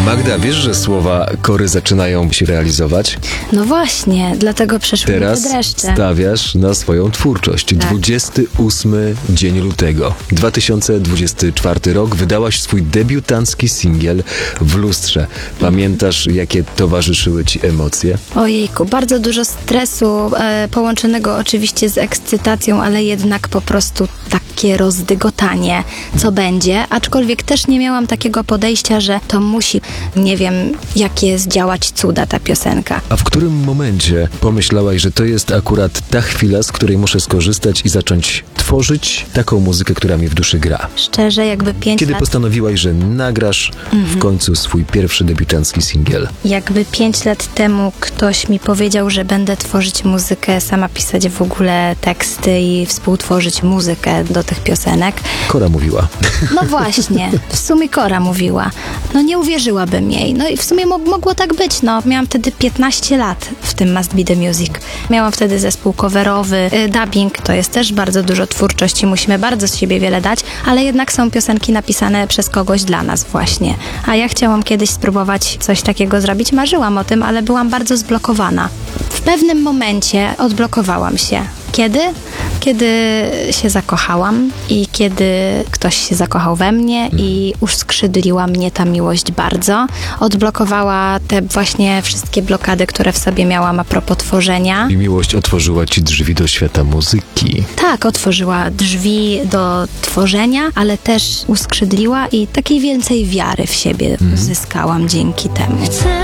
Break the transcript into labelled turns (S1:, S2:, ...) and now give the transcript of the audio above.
S1: Magda, wiesz, że słowa Kory zaczynają się realizować?
S2: No właśnie, dlatego przeszły mi
S1: Teraz
S2: te dreszcze.
S1: stawiasz na swoją twórczość.
S2: Tak.
S1: 28 dzień lutego 2024 rok wydałaś swój debiutancki singiel W lustrze. Pamiętasz, jakie towarzyszyły ci emocje?
S2: Ojejku, bardzo dużo stresu, połączonego oczywiście z ekscytacją, ale jednak po prostu takie rozdygotanie, co będzie. Aczkolwiek też nie miałam takiego podejścia, że to musi, nie wiem, jakie zdziałać cuda ta piosenka.
S1: A w którym momencie pomyślałaś, że to jest akurat ta chwila, z której muszę skorzystać i zacząć tworzyć taką muzykę, która mi w duszy gra?
S2: Szczerze, jakby 5
S1: Kiedy
S2: lat...
S1: postanowiłaś, że nagrasz w końcu swój pierwszy debiutancki singiel?
S2: Jakby 5 lat temu ktoś mi powiedział, że będę tworzyć muzykę, sama pisać w ogóle teksty i współtworzyć muzykę do tych piosenek.
S1: Kora mówiła.
S2: No właśnie, w sumie Kora mówiła. No nie uwierzyłabym jej. No i w sumie mogło tak być. No, miałam wtedy 15 lat w tym Must Be The Music. Miałam wtedy zespół coverowy, dubbing, to jest też bardzo dużo twórczości, musimy bardzo z siebie wiele dać, ale jednak są piosenki napisane przez kogoś dla nas właśnie. A ja chciałam kiedyś spróbować coś takiego zrobić, marzyłam o tym, ale byłam bardzo zblokowana. W pewnym momencie odblokowałam się. Kiedy? Kiedy się zakochałam i kiedy ktoś się zakochał we mnie i uskrzydliła mnie ta miłość bardzo. Odblokowała te właśnie wszystkie blokady, które w sobie miałam a propos tworzenia.
S1: I miłość otworzyła ci drzwi do świata muzyki.
S2: Tak, otworzyła drzwi do tworzenia, ale też uskrzydliła i takiej więcej wiary w siebie zyskałam dzięki temu.